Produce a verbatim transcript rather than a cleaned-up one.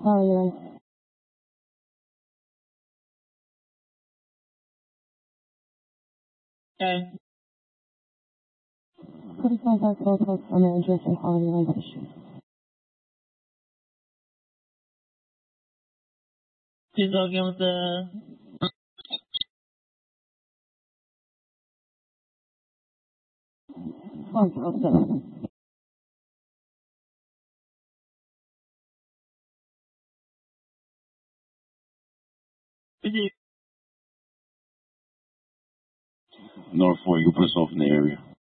How are you? Okay. Criticize our co-host on the interest in quality of life issues. Please go again with the... Oh, okay. North Fork, you can put yourself in the area.